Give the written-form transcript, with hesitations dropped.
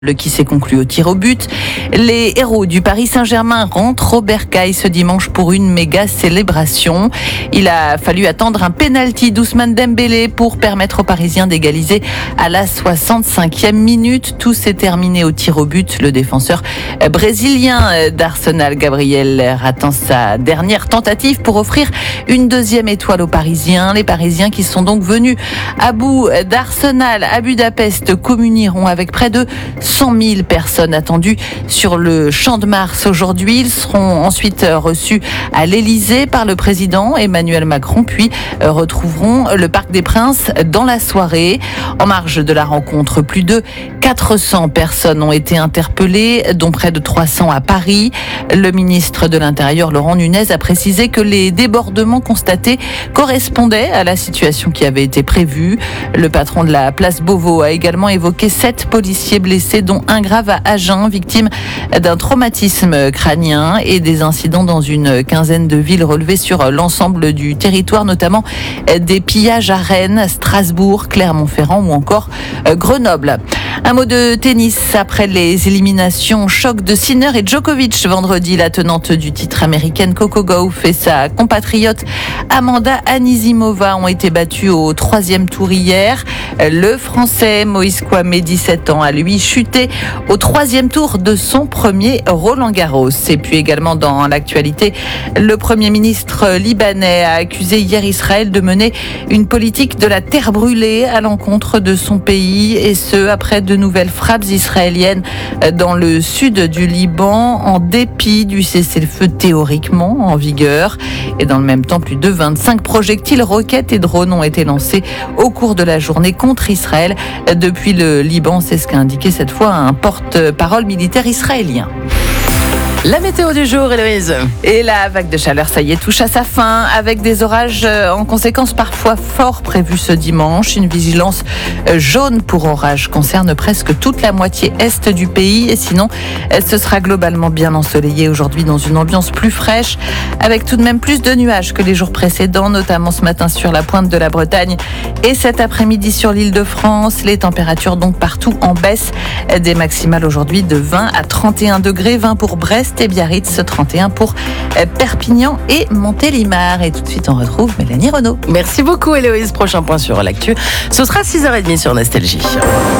Qui s'est conclu au tir au but. Les héros du Paris Saint-Germain rentrent au Bercail ce dimanche pour une méga célébration. Il a fallu attendre un penalty d'Ousmane Dembélé pour permettre aux Parisiens d'égaliser à la 65e minute. Tout s'est terminé au tir au but. Le défenseur brésilien d'Arsenal, Gabriel, ratant sa dernière tentative pour offrir une deuxième étoile aux Parisiens. Les Parisiens qui sont donc venus à bout d'Arsenal à Budapest communieront avec près de 100 000 personnes attendues sur le Champ de Mars aujourd'hui. Ils seront ensuite reçus à l'Elysée par le président Emmanuel Macron, puis retrouveront le Parc des Princes dans la soirée. En marge de la rencontre, plus de 400 personnes ont été interpellées, dont près de 300 à Paris. Le ministre de l'Intérieur, Laurent Nunez, a précisé que les débordements constatés correspondaient à la situation qui avait été prévue. Le patron de la place Beauvau a également évoqué 7 policiers blessés, dont un grave à Agen, victime d'un traumatisme crânien, et des incidents dans une quinzaine de villes relevés sur l'ensemble du territoire, notamment des pillages à Rennes, Strasbourg, Clermont-Ferrand ou encore Grenoble. Un mot de tennis après les éliminations choc de Sinner et Djokovic vendredi. La tenante du titre américaine Coco Gauff et sa compatriote Amanda Anisimova ont été battues au 3e tour hier. Le Français Moïse Kouamé, 17 ans, a lui chuté au 3e tour de son premier Roland-Garros. Et puis également dans l'actualité, le Premier ministre libanais a accusé hier Israël de mener une politique de la terre brûlée à l'encontre de son pays, et ce après de nouvelles frappes israéliennes dans le sud du Liban, en dépit du cessez-le-feu théoriquement en vigueur. Et dans le même temps, plus de 25 projectiles, roquettes et drones ont été lancés au cours de la journée contre Israël depuis le Liban. C'est ce qu'a indiqué cette fois un porte-parole militaire israélien. La météo du jour, Héloïse. Et la vague de chaleur, ça y est, touche à sa fin, avec des orages en conséquence parfois forts prévus ce dimanche. Une vigilance jaune pour orage concerne presque toute la moitié est du pays. Et sinon, ce sera globalement bien ensoleillé aujourd'hui dans une ambiance plus fraîche, avec tout de même plus de nuages que les jours précédents, notamment ce matin sur la pointe de la Bretagne et cet après-midi sur l'Île-de-France. Les températures donc partout en baisse, des maximales aujourd'hui de 20 à 31 degrés, 20 pour Brest et Biarritz, 31 pour Perpignan et Montélimar. Et tout de suite, on retrouve Mélanie Renaud. Merci beaucoup, Héloïse. Prochain point sur l'actu, ce sera 6h30 sur Nostalgie.